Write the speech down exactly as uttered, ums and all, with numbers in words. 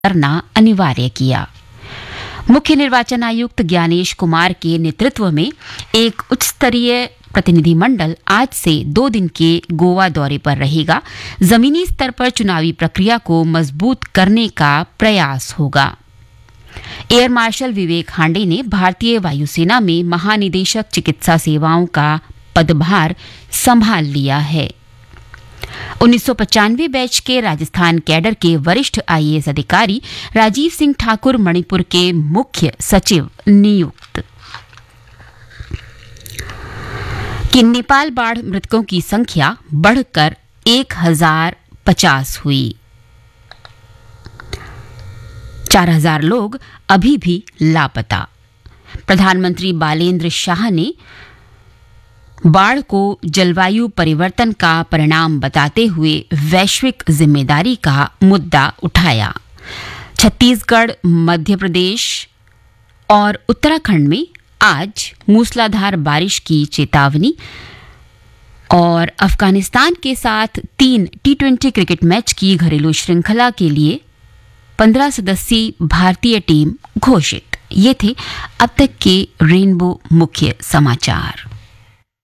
करना अनिवार्य किया। मुख्य निर्वाचन आयुक्त ज्ञानेश कुमार के नेतृत्व में एक उच्च स्तरीय प्रतिनिधिमंडल आज से दो दिन के गोवा दौरे पर रहेगा। जमीनी स्तर पर चुनावी प्रक्रिया को मजबूत करने का प्रयास होगा। एयर मार्शल विवेक हांडे ने भारतीय वायुसेना में महानिदेशक चिकित्सा सेवाओं का पदभार संभाल लिया है। उन्नीस सौ पचानवे बैच के राजस्थान कैडर के वरिष्ठ आईएएस अधिकारी राजीव सिंह ठाकुर मणिपुर के मुख्य सचिव नियुक्त। कि नेपाल बाढ़ मृतकों की संख्या बढ़कर एक हजार पचास हुई। चार हजार लोग अभी भी लापता। प्रधानमंत्री बालेंद्र शाह ने बाढ़ को जलवायु परिवर्तन का परिणाम बताते हुए वैश्विक जिम्मेदारी का मुद्दा उठाया। छत्तीसगढ़, मध्य प्रदेश और उत्तराखंड में आज मूसलाधार बारिश की चेतावनी। और अफगानिस्तान के साथ तीन टी ट्वेंटी क्रिकेट मैच की घरेलू श्रृंखला के लिए पंद्रह सदस्यीय भारतीय टीम घोषित। ये थे अब तक के रेनबो मुख्य समाचार।